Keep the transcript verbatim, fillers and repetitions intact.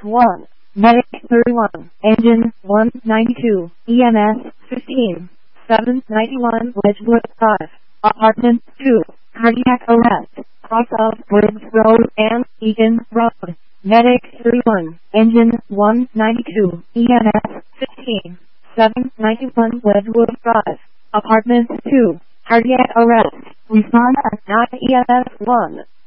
one, Medic thirty-one, Engine one ninety-two, E M S fifteen, seven ninety-one Wedgwood Drive, Apartment two, Cardiac Arrest, cross of Briggs Road and Egan Road. Medic thirty-one, Engine one ninety-two, E M S fifteen, seven ninety-one Wedgwood Drive, Apartment two, Cardiac Arrest. Respond at nine E M S one.